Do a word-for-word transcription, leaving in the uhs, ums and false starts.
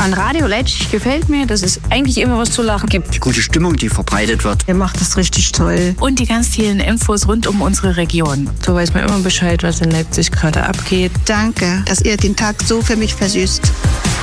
An Radio Letsch gefällt mir, dass es eigentlich immer was zu lachen gibt. Die gute Stimmung, die verbreitet wird. Ihr macht das richtig toll. Und die ganz vielen Infos rund um unsere Region. So weiß man immer Bescheid, was in Leipzig gerade abgeht. Danke, dass ihr den Tag so für mich versüßt.